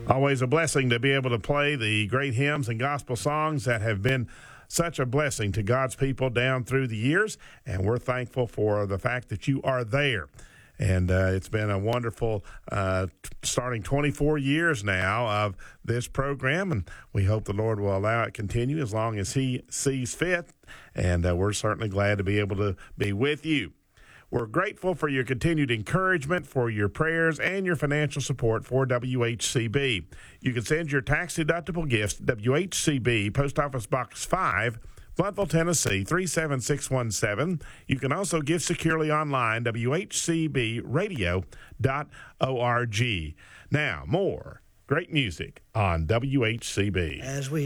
Always a blessing to be able to play the great hymns and gospel songs that have been such a blessing to God's people down through the years, and we're thankful for the fact that you are there. And it's been a wonderful starting 24 years now of this program, and we hope the Lord will allow it to continue as long as He sees fit, and we're certainly glad to be able to be with you. We're grateful for your continued encouragement, for your prayers, and your financial support for WHCB. You can send your tax-deductible gifts to WHCB, Post Office Box 5, Blountville, Tennessee, 37617. You can also give securely online, WHCBradio.org. Now, more great music on WHCB. As we